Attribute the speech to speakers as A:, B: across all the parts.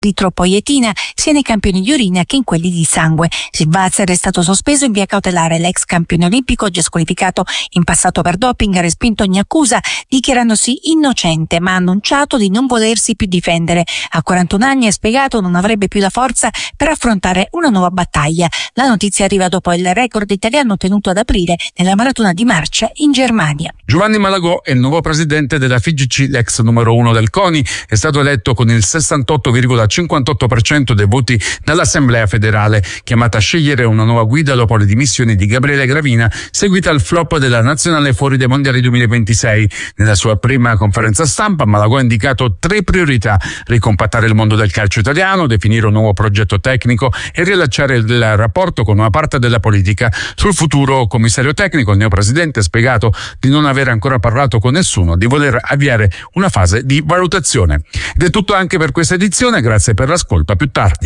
A: eritropoietina sia nei campioni di urina che in quelli di sangue. Silvazzer è stato sospeso in via cautelare. L'ex campione olimpico, già squalificato in passato per doping, ha respinto ogni accusa dichiarandosi innocente, ma ha annunciato di non volersi più difendere. A 41 anni, ha spiegato, non avrebbe più la forza per affrontare una nuova battaglia. La notizia arriva dopo il record italiano ottenuto ad aprile nella maratona di marcia in Germania.
B: Giovanni Malagò è il nuovo presidente della FIGC, l'ex numero 1 del CONI. È stato eletto con il 68,58% dei voti dall'Assemblea federale, chiamata a scegliere una nuova guida dopo le dimissioni di Gabriele Gravina, seguita al flop della nazionale fuori dai mondiali 2026. Nella sua prima conferenza stampa, Malagò ha indicato 3 priorità: ricompattare il mondo del calcio italiano, definire un nuovo progetto tecnico e riallacciare il rapporto con una parte della politica. Sul futuro commissario tecnico, il neopresidente ha spiegato di non avere ancora parlato con nessuno, di voler avviare una fase di valutazione. Ed è tutto anche per questa edizione, grazie per l'ascolto, a più tardi.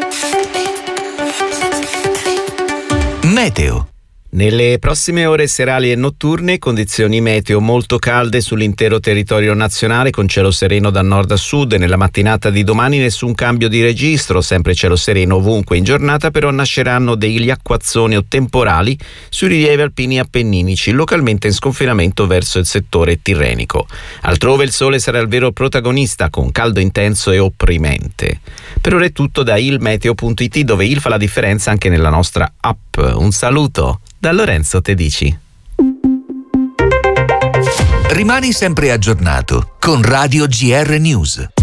C: Meteo. Nelle prossime ore serali e notturne, condizioni meteo molto calde sull'intero territorio nazionale, con cielo sereno da nord a sud. Nella mattinata di domani nessun cambio di registro, sempre cielo sereno ovunque. In giornata però nasceranno degli acquazzoni o temporali sui rilievi alpini appenninici, localmente in sconfinamento verso il settore tirrenico. Altrove il sole sarà il vero protagonista, con caldo intenso e opprimente. Per ora è tutto da ilmeteo.it, dove il fa la differenza anche nella nostra app. Un saluto da Lorenzo Tedici.
D: Rimani sempre aggiornato con Radio GR News.